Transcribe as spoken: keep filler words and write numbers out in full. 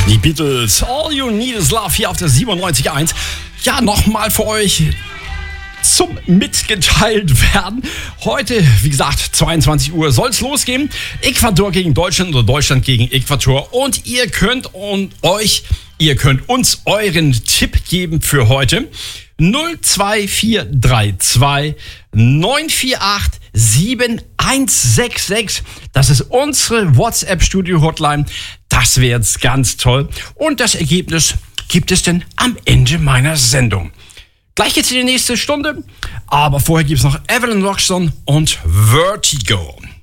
Die Beatles, All You Need Is Love hier auf der siebenundneunzig Komma eins. Ja, nochmal für euch zum mitgeteilt werden. Heute, wie gesagt, zweiundzwanzig Uhr soll es losgehen. Ecuador gegen Deutschland oder Deutschland gegen Ecuador. Und ihr könnt und euch, ihr könnt uns euren Tipp geben für heute. null zwei vier drei zwei neun vier acht sieben eins sechs sechs. Das ist unsere WhatsApp-Studio-Hotline. Das wäre jetzt ganz toll. Und das Ergebnis gibt es denn am Ende meiner Sendung. Gleich geht's in die nächste Stunde, aber vorher gibt's noch Evelyn Roxton und Vertigo.